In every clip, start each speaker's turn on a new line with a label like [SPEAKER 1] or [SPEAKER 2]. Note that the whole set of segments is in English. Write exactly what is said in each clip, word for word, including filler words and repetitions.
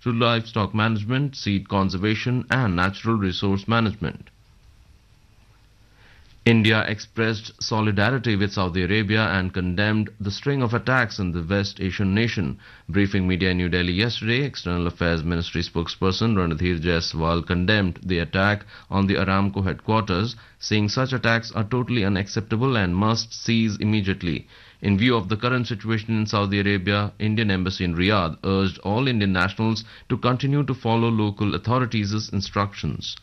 [SPEAKER 1] through livestock management, seed conservation, and natural resource management. India expressed solidarity with Saudi Arabia and condemned the string of attacks in the West Asian nation. Briefing media in New Delhi yesterday, External Affairs Ministry spokesperson Ranadhir Jaiswal condemned the attack on the Aramco headquarters, saying such attacks are totally unacceptable and must cease immediately. In view of the current situation in Saudi Arabia, Indian Embassy in Riyadh urged all Indian nationals to continue to follow local authorities' instructions.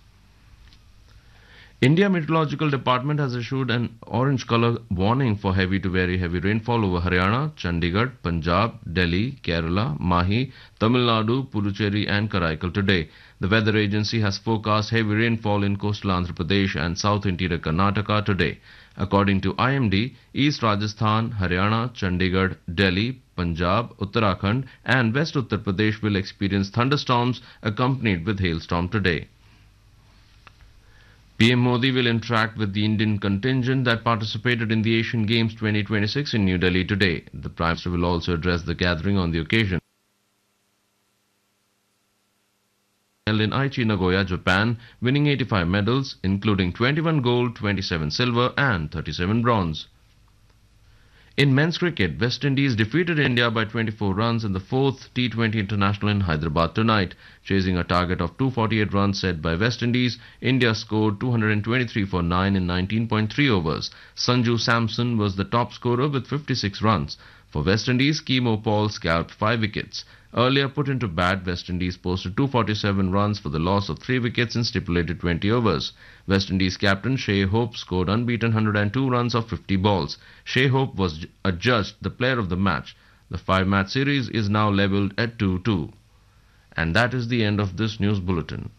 [SPEAKER 1] India Meteorological Department has issued an orange color warning for heavy to very heavy rainfall over Haryana, Chandigarh, Punjab, Delhi, Kerala, Mahi, Tamil Nadu, Puducherry and Karaikal today. The weather agency has forecast heavy rainfall in coastal Andhra Pradesh and south interior Karnataka today. According to I M D, East Rajasthan, Haryana, Chandigarh, Delhi, Punjab, Uttarakhand and West Uttar Pradesh will experience thunderstorms accompanied with hailstorm today. P M Modi will interact with the Indian contingent that participated in the Asian Games twenty twenty-six in New Delhi today. The Prime Minister will also address the gathering on the occasion. Held in Aichi, Nagoya, Japan, winning eighty-five medals, including twenty-one gold, twenty-seven silver and thirty-seven bronze. In men's cricket, West Indies defeated India by twenty-four runs in the fourth T twenty International in Hyderabad tonight. Chasing a target of two hundred forty-eight runs set by West Indies, India scored two hundred twenty-three for nine in nineteen point three overs. Sanju Samson was the top scorer with fifty-six runs. For West Indies, Kemo Paul scalped five wickets. Earlier put into bat, West Indies posted two hundred forty-seven runs for the loss of three wickets in stipulated twenty overs. West Indies captain Shai Hope scored unbeaten one hundred two runs of fifty balls. Shai Hope was adjudged the player of the match. The five-match series is now levelled at two two. And that is the end of this news bulletin.